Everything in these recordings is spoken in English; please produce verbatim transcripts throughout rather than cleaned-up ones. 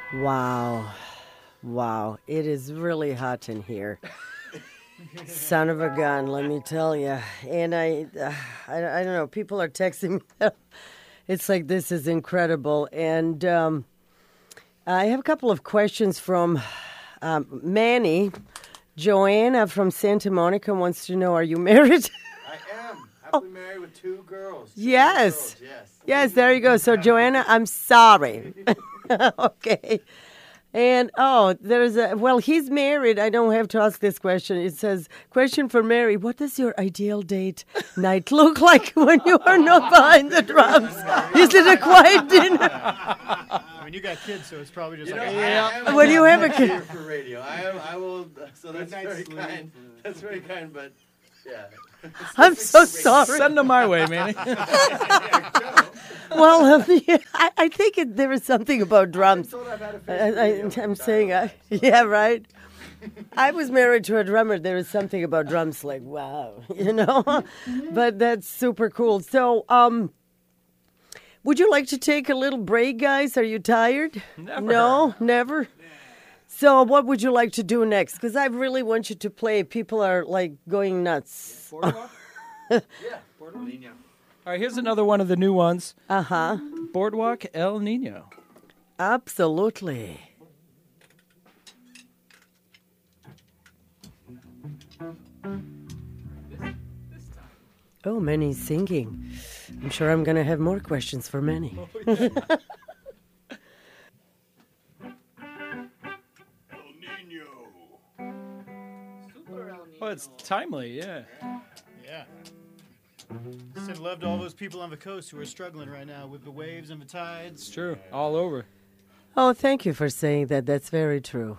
Wow. Wow. It is really hot in here. Son of a gun, let me tell you. And I, uh, I, I don't know, people are texting me. It's like, this is incredible. And um, I have a couple of questions from um, Manny. Joanna from Santa Monica wants to know, are you married? I am. Happily married with two girls. Two Yes. Girls, yes. Yes, there you go. So, Joanna, I'm sorry. Okay. And, oh, there's a, well, he's married. I don't have to ask this question. It says, question for Mary, what does your ideal date night look like when you are not behind the drums? Is it a quiet dinner? I mean, you got kids, so it's probably just You like, know, yeah. I am When you have a here kid. for radio. I am. I will. So that's night's very sleep. kind. That's very kind. But yeah. I'm so sorry. Send them my way, Manny. Well, I, I think it, there is something about drums. Told I've had a I, face for I, radio. I'm saying, I, yeah, right. I was married to a drummer. There is something about drums, like wow, you know. But that's super cool. So, um, would you like to take a little break, guys? Are you tired? Never. No, never. So, what would you like to do next? Because I really want you to play. People are like going nuts. Boardwalk? Yeah. Boardwalk? All right, here's another one of the new ones. Uh huh. Boardwalk El Nino. Absolutely. Oh, Manny's singing. I'm sure I'm going to have more questions for Manny. Oh, it's timely, yeah. Yeah. Send love to all those people on the coast who are struggling right now with the waves and the It's tides. true. All over. Oh, thank you for saying that. That's very true.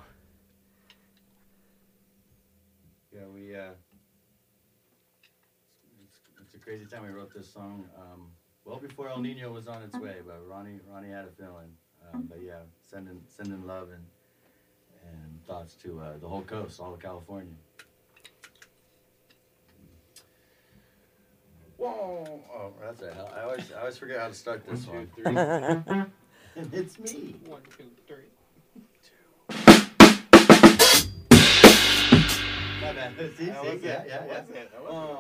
Yeah. We. Uh, it's, it's a crazy time. We wrote this song um, well before El Nino was on its way, but Ronnie Ronnie had a feeling. Um, but yeah, sending sending love and and thoughts to uh, the whole coast, all of California. Whoa! Oh, that's it. I always, I always forget how to start this one. Two, three. And it's me. One, two, three. My bad. See, see, That was yeah, it. yeah, That yeah. was it. That was it. Oh.